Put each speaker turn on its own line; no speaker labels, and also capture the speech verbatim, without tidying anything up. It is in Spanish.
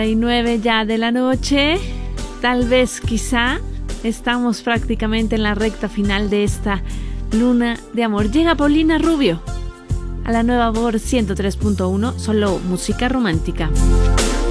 Y nueve ya de la noche, tal vez, quizá, estamos prácticamente en la recta final de esta luna de amor. Llega Paulina Rubio a la Nueva Voz ciento tres punto uno, solo música romántica.